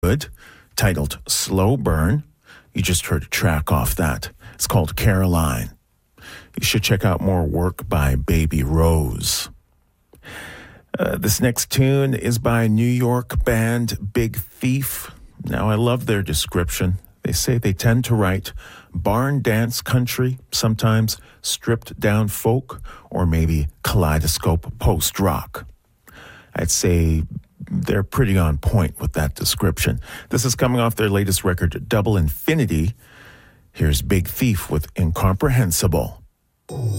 good, titled Slow Burn. You just heard a track off that. It's called Caroline. You should check out more work by Baby Rose. This next tune is by New York band Big Thief. Now, I love their description. They say they tend to write barn dance country, sometimes stripped down folk, or maybe kaleidoscope post-rock. I'd say they're pretty on point with that description. This is coming off their latest record, Double Infinity. Here's Big Thief with Incomprehensible.